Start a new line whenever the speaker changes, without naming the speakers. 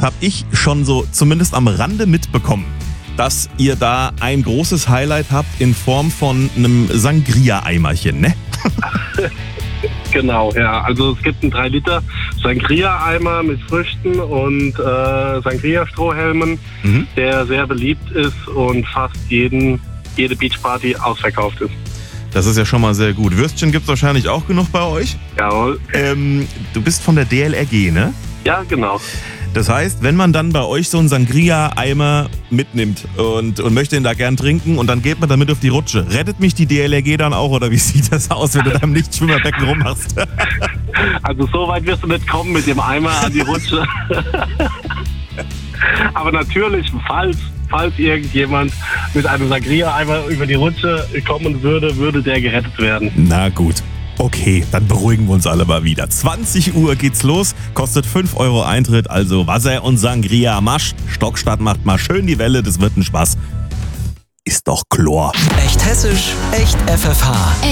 habe ich schon so zumindest am Rande mitbekommen, dass ihr da ein großes Highlight habt in Form von einem Sangria-Eimerchen, ne?
Genau, ja. Also es gibt einen 3 Liter Sangria-Eimer mit Früchten und Sangria-Strohhelmen, der sehr beliebt ist und fast jede Beachparty ausverkauft ist.
Das ist ja schon mal sehr gut. Würstchen gibt's wahrscheinlich auch genug bei euch?
Jawohl.
Du bist von der DLRG, ne?
Ja, genau.
Das heißt, wenn man dann bei euch so einen Sangria-Eimer mitnimmt und möchte ihn da gern trinken und dann geht man damit auf die Rutsche, rettet mich die DLRG dann auch oder wie sieht das aus, wenn du da im Nichtschwimmerbecken rummachst?
Also so weit wirst du nicht kommen mit dem Eimer an die Rutsche. Aber natürlich, falls irgendjemand mit einem Sangria-Eimer über die Rutsche kommen würde, würde der gerettet werden.
Na gut. Okay, dann beruhigen wir uns alle mal wieder. 20 Uhr geht's los, kostet 5 € Eintritt, also Wasser und Sangria. Marsch, Stockstadt macht mal schön die Welle, das wird ein Spaß. Ist doch Chlor.
Echt hessisch, echt FFH.